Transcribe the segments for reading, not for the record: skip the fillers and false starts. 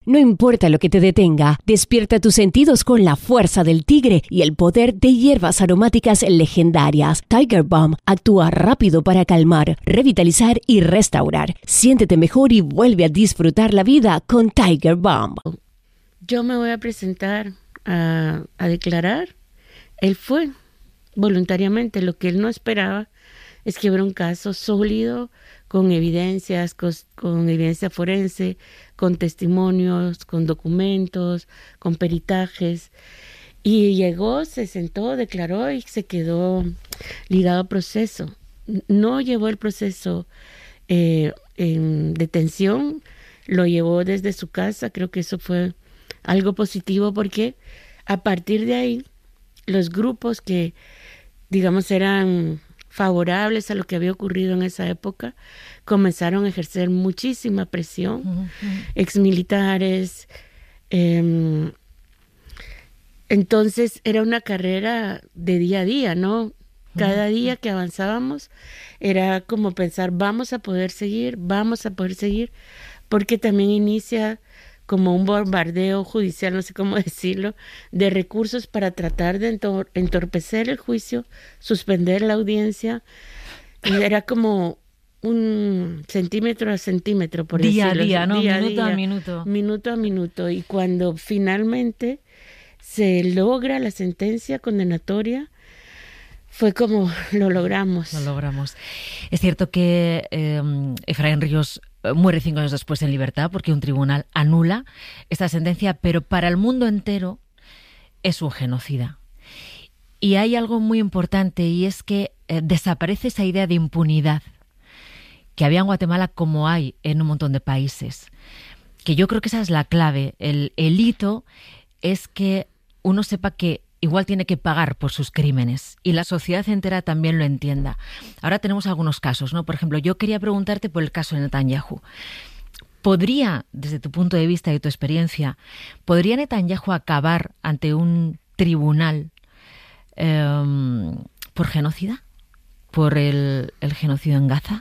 No importa lo que te detenga, despierta tus sentidos con la fuerza del tigre y el poder de hierbas aromáticas legendarias. Tiger Balm actúa rápido para calmar, revitalizar y restaurar. Siéntete mejor y vuelve a disfrutar la vida con Tiger Balm. Yo me voy a presentar a declarar. Él fue voluntariamente. Lo que él no esperaba es que hubiera un caso sólido, con evidencias, con evidencia forense, con testimonios, con documentos, con peritajes. Y llegó, se sentó, declaró y se quedó ligado al proceso. No llevó el proceso en detención, lo llevó desde su casa. Creo que eso fue algo positivo porque a partir de ahí, los grupos que, digamos, eran favorables a lo que había ocurrido en esa época, comenzaron a ejercer muchísima presión, exmilitares. Entonces era una carrera de día a día, ¿no? Cada día que avanzábamos era como pensar, vamos a poder seguir, porque también inicia como un bombardeo judicial, no sé cómo decirlo, de recursos para tratar de entorpecer el juicio, suspender la audiencia. Era como un centímetro a centímetro, por día decirlo. A día, ¿no? Día Minuto a a día, minuto. Minuto a minuto. Y cuando finalmente se logra la sentencia condenatoria, fue como lo logramos. Lo logramos. Es cierto que Efraín Ríos muere 5 años después en libertad porque un tribunal anula esta sentencia, pero para el mundo entero es un genocida. Y hay algo muy importante y es que desaparece esa idea de impunidad que había en Guatemala como hay en un montón de países. Que yo creo que esa es la clave. El hito es que uno sepa que igual tiene que pagar por sus crímenes y la sociedad entera también lo entienda. Ahora tenemos algunos casos, ¿no? Por ejemplo, yo quería preguntarte por el caso de Netanyahu. ¿Podría, desde tu punto de vista y tu experiencia, podría Netanyahu acabar ante un tribunal por genocida? ¿Por el genocidio en Gaza?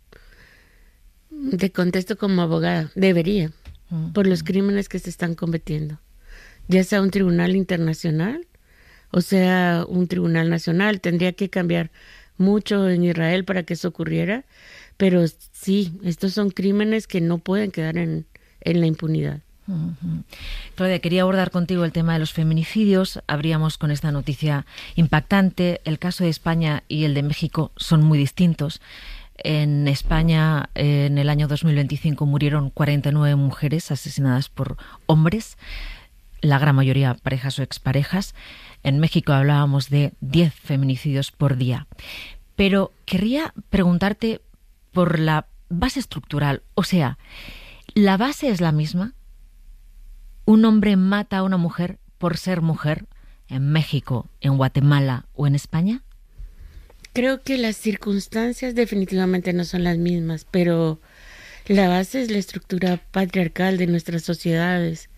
Te contesto como abogada, debería, por los crímenes que se están cometiendo. Ya sea un tribunal internacional o sea un tribunal nacional, tendría que cambiar mucho en Israel para que eso ocurriera, pero sí, estos son crímenes que no pueden quedar en la impunidad. Claudia, quería abordar contigo el tema de los feminicidios. Abríamos con esta noticia impactante. El caso de España y el de México son muy distintos. En España, en el año 2025, murieron 49 mujeres asesinadas por hombres, la gran mayoría parejas o exparejas. En México hablábamos de 10 feminicidios por día. Pero querría preguntarte por la base estructural. O sea, ¿la base es la misma? ¿Un hombre mata a una mujer por ser mujer en México, en Guatemala o en España? Creo que las circunstancias definitivamente no son las mismas, pero la base es la estructura patriarcal de nuestras sociedades.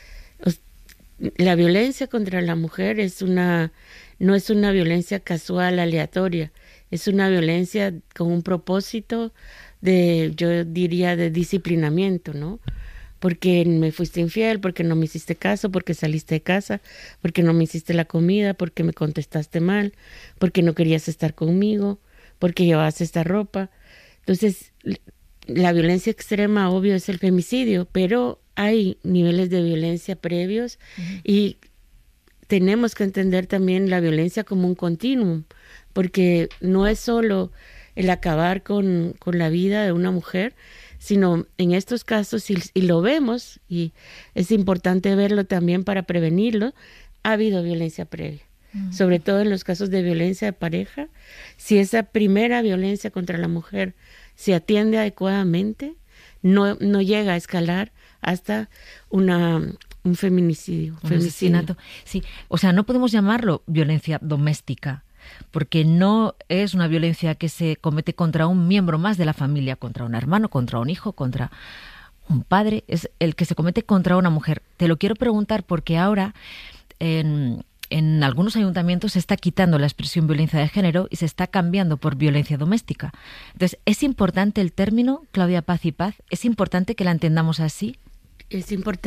La violencia contra la mujer no es una violencia casual, aleatoria, es una violencia con un propósito yo diría, de disciplinamiento, ¿no? Porque me fuiste infiel, porque no me hiciste caso, porque saliste de casa, porque no me hiciste la comida, porque me contestaste mal, porque no querías estar conmigo, porque llevabas esta ropa. Entonces, la violencia extrema, obvio, es el femicidio, pero hay niveles de violencia previos y tenemos que entender también la violencia como un continuum, porque no es solo el acabar con la vida de una mujer, sino en estos casos, y lo vemos, y es importante verlo también para prevenirlo, ha habido violencia previa. Sobre todo en los casos de violencia de pareja, si esa primera violencia contra la mujer se atiende adecuadamente, no llega a escalar hasta un feminicidio. Un asesinato. Sí, o sea, no podemos llamarlo violencia doméstica, porque no es una violencia que se comete contra un miembro más de la familia, contra un hermano, contra un hijo, contra un padre, es el que se comete contra una mujer. Te lo quiero preguntar porque ahora en algunos ayuntamientos se está quitando la expresión violencia de género y se está cambiando por violencia doméstica. Entonces, ¿es importante el término, Claudia Paz y Paz? ¿Es importante que la entendamos así? Es importante.